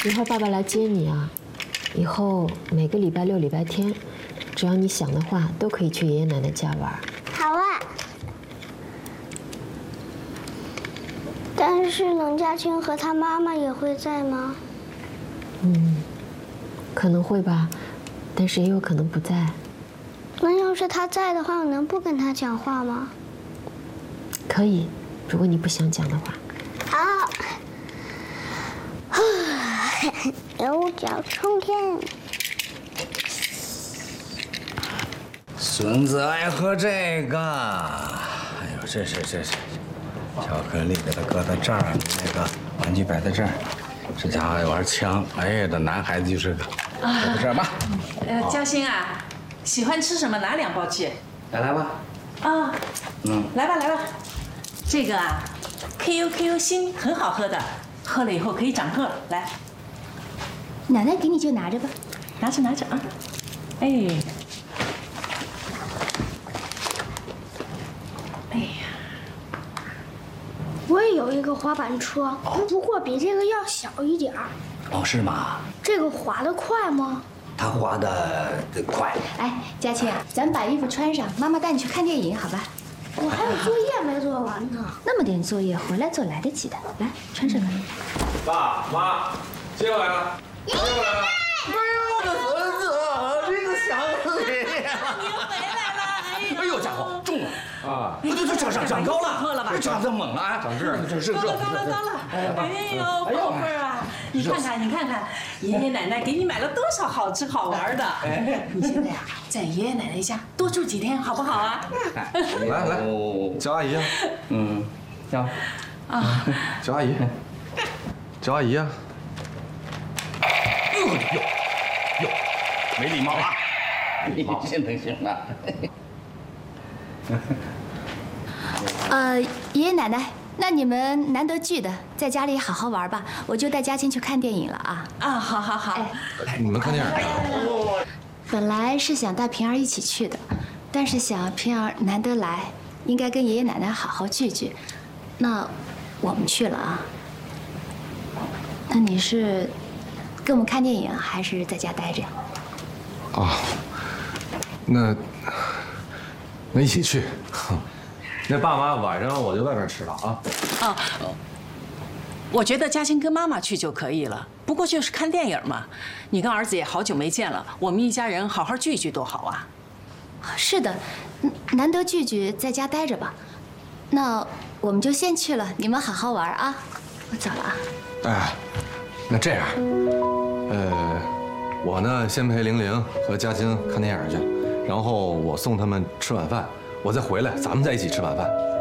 一会儿爸爸来接你啊。以后每个礼拜六、礼拜天，只要你想的话，都可以去爷爷奶奶家玩。 好啊。但是冷家清和他妈妈也会在吗？ 可能会吧，但是也有可能不在。 那要是他在的话，我能不跟他讲话吗？ 可以，如果你不想讲的话。 好。牛角冲天。 孙子爱喝这个。哎呦，这巧克力给他搁在这儿，那个玩具摆在这儿。这家伙爱玩枪，哎呀，这男孩子就是个。搁在这儿吧。 嘉欣啊，喜欢吃什么？拿2包去。 来吧。 啊。来吧。这个啊 ，KU 心很好喝的，喝了以后可以长个儿。来。 奶奶给你就拿着吧， 拿着啊。哎。哎呀。 我也有一个滑板车，不过比这个要小一点儿。 哦，是吗？ 这个滑得快吗？ 他滑得快。 哎，嘉庆啊，咱们把衣服穿上，妈妈带你去看电影，好吧？ 我还有作业没做完呢。 那么点作业，回来做来得及的。来，穿上吧。 爸妈，接过来了，接过来了。 哎呦，我的孙子，这个想死你！ 您回来了， 哎呦，家伙重了啊！ 这长高了， 喝了吧？ 长这猛了啊！ 长智了， 高了！哎呦，宝贝儿啊，你看看，爷爷奶奶给你买了多少好吃好玩的。你现在呀，在爷爷奶奶家多住几天，好不好啊？ 来，叫阿姨啊。 叫啊， 叫阿姨，叫阿姨啊。 哟，没礼貌啊！你现在行了。 爷爷奶奶，那你们难得聚的，在家里好好玩吧。我就带嘉庆去看电影了啊。 好。 哎， 你们看电影。 本来是想带平儿一起去的，但是想平儿难得来，应该跟爷爷奶奶好好聚聚。那我们去了啊。那你是跟我们看电影，还是在家待着呀？ 哦，那一起去。那爸妈晚上我就外边吃了啊。 我觉得嘉欣跟妈妈去就可以了，不过就是看电影嘛。你跟儿子也好久没见了，我们一家人好好聚一聚多好啊。 是的，难得聚聚，在家待着吧。那我们就先去了，你们好好玩啊。我走了啊。 哎，那这样，我呢先陪玲玲和嘉欣看电影去，然后我送他们吃晚饭，我再回来，咱们再一起吃晚饭。